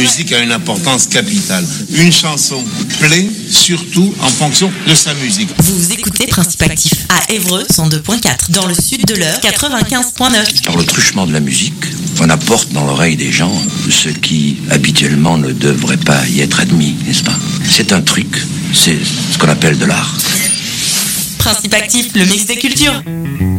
musique a une importance capitale. Une chanson plaît surtout en fonction de sa musique. Vous écoutez Principe Actif à Évreux 102.4, dans le sud de l'Eure 95.9. Par le truchement de la musique, on apporte dans l'oreille des gens ce qui habituellement ne devrait pas y être admis, n'est-ce pas? C'est un truc, c'est ce qu'on appelle de l'art. Principe Actif, le mix des cultures.